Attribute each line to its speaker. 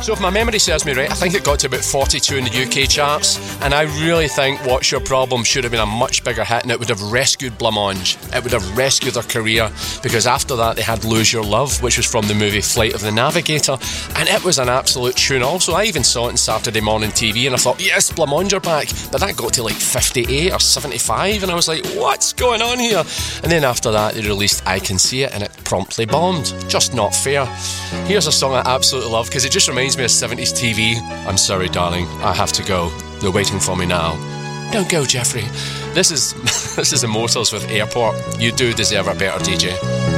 Speaker 1: So if my memory serves me right, I think it got to about 42 in the UK charts, and I really think What's Your Problem should have been a much bigger hit, and it would have rescued Blancmange. It would have rescued their career, because after that they had Lose Your Love, which was from the movie Flight of the Navigator, and it was an absolute tune also. I even saw it on Saturday morning TV, and I thought, yes, Blancmange are back, but that got to like 58 or 75, and I was like, what's going on here? And then after that they released I Can See It, and it promptly bombed. Just not fair. Here's a song I absolutely love, because it just reminds me of 70s TV. I'm sorry, darling, I have to go. They're waiting for me now. Don't go, Jeffrey. This is Immortals with Airport. You do deserve a better DJ.